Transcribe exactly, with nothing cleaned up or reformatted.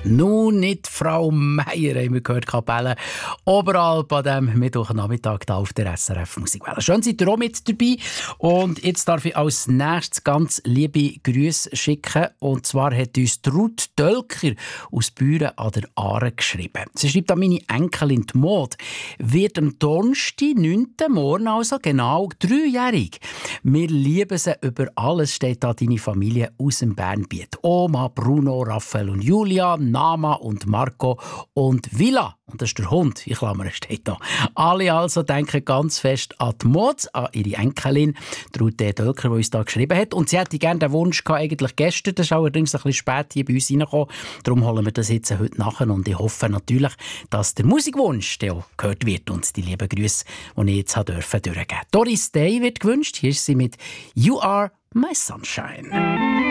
Nun nicht Frau Meier, haben wir gehört, Kapelle. Oberhalb an diesem Mittwochnachmittag hier auf der S R F Musikwelle. Schön, seid ihr auch mit dabei. Und jetzt darf ich als nächstes ganz liebe Grüße schicken. Und zwar hat uns Ruth Dölker aus Büren an der Aare geschrieben. Sie schreibt an meine Enkelin die Maud. Wird am Donnerstag, neunten Morgen, also genau dreijährig. Wir lieben sie über alles, steht da deine Familie aus dem Bernbiet. Oma, Bruno, Raphael und Julia, Nama und Marco und Villa. Und das ist der Hund, in Klammern steht da. Alle also denken ganz fest an die Maud, an ihre Enkelin, Ruth Dölker, die uns da geschrieben hat. Und sie hätte gerne den Wunsch gehabt, eigentlich gestern, das ist allerdings ein bisschen spät hier bei uns reingekommen. Darum holen wir das jetzt heute nachher und ich hoffe natürlich, dass der Musikwunsch auch gehört wird und die lieben Grüße, die ich jetzt durfte, durchgeben. Doris Day wird gewünscht, hier ist sie mit «You are my sunshine».